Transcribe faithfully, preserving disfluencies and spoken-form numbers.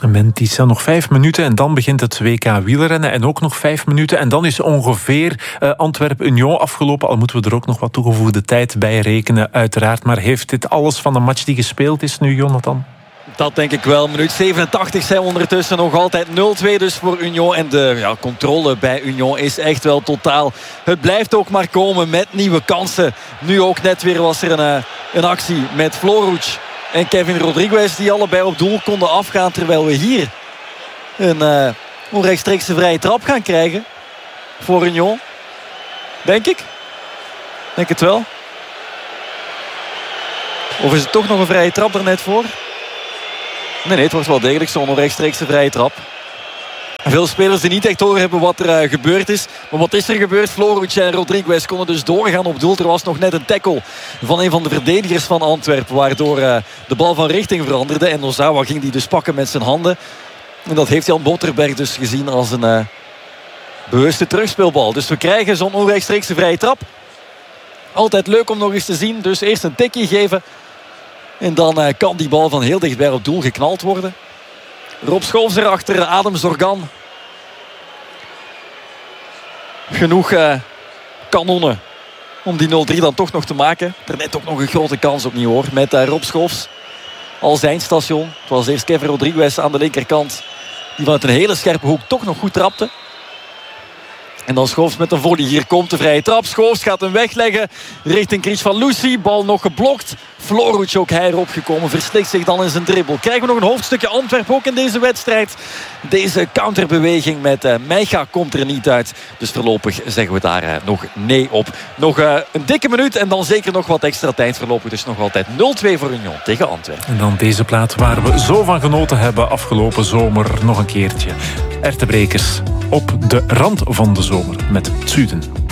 Mentissa, nog vijf minuten en dan begint het W K wielrennen. En ook nog vijf minuten en dan is ongeveer uh, Antwerp-Union afgelopen. Al moeten we er ook nog wat toegevoegde tijd bij rekenen, uiteraard. Maar heeft dit alles van de match die gespeeld is nu, Jonathan? Dat denk ik wel. Minuut zevenentachtig zijn we ondertussen nog altijd nul twee dus voor Union. En de ja, controle bij Union is echt wel totaal. Het blijft ook maar komen met nieuwe kansen. Nu ook net weer was er een, een actie met Florruch en Kevin Rodriguez die allebei op doel konden afgaan. Terwijl we hier een uh, onrechtstreekse vrije trap gaan krijgen voor Union. Denk ik. Denk het wel. Of is het toch nog een vrije trap er net voor? Nee, nee, het wordt wel degelijk zo'n onrechtstreekse vrije trap. Veel spelers die niet echt door hebben wat er uh, gebeurd is. Maar wat is er gebeurd? Florruch en Rodriguez konden dus doorgaan op doel. Er was nog net een tackle van een van de verdedigers van Antwerpen. Waardoor uh, de bal van richting veranderde. En Nozawa ging die dus pakken met zijn handen. En dat heeft Jan Botterberg dus gezien als een uh, bewuste terugspeelbal. Dus we krijgen zo'n onrechtstreekse vrije trap. Altijd leuk om nog eens te zien. Dus eerst een tikje geven. En dan uh, kan die bal van heel dichtbij op doel geknald worden. Rob Schoofs erachter, Adam Zorgan. Genoeg uh, kanonnen om die nul drie dan toch nog te maken. Er net ook nog een grote kans opnieuw hoor. Met uh, Rob Schoofs als eindstation. Het was eerst Kevin Rodriguez aan de linkerkant. Die vanuit een hele scherpe hoek toch nog goed trapte. En dan Schoofs met een volley. Hier komt de vrije trap. Schoofs gaat hem wegleggen richting Chris van Lucy. Bal nog geblokt. Florruch ook hij erop gekomen. Verslikt zich dan in zijn dribbel. Krijgen we nog een hoofdstukje Antwerpen ook in deze wedstrijd. Deze counterbeweging met uh, Meiga komt er niet uit. Dus voorlopig zeggen we daar uh, nog nee op. Nog uh, een dikke minuut en dan zeker nog wat extra tijd voorlopig. Dus nog altijd nul twee voor Union tegen Antwerpen. En dan deze plaat waar we zo van genoten hebben afgelopen zomer nog een keertje. Ertebrekers op de rand van de zomer met het Zuiden.